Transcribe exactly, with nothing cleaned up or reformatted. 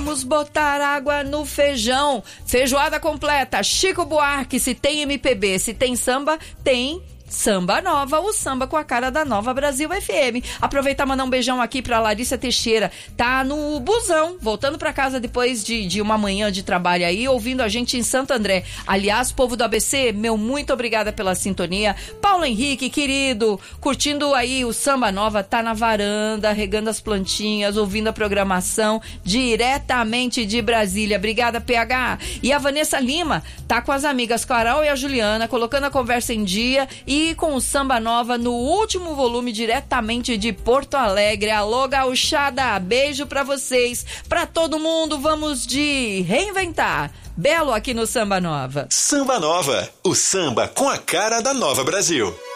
Vamos botar água no feijão. Feijoada completa. Chico Buarque, se tem M P B, se tem samba, tem Samba Nova, o samba com a cara da Nova Brasil F M. Aproveitar e mandar um beijão aqui pra Larissa Teixeira. Tá no busão, voltando pra casa depois de, de uma manhã de trabalho aí, ouvindo a gente em Santo André. Aliás, povo do A B C, meu muito obrigada pela sintonia. Paulo Henrique, querido, curtindo aí o Samba Nova, tá na varanda, regando as plantinhas, ouvindo a programação diretamente de Brasília. Obrigada, P H. E a Vanessa Lima tá com as amigas Carol e a Juliana, colocando a conversa em dia e E com o Samba Nova no último volume diretamente de Porto Alegre. Alô, gauchada, beijo pra vocês, pra todo mundo, vamos de reinventar. Belo aqui no Samba Nova. Samba Nova, o samba com a cara da Nova Brasil.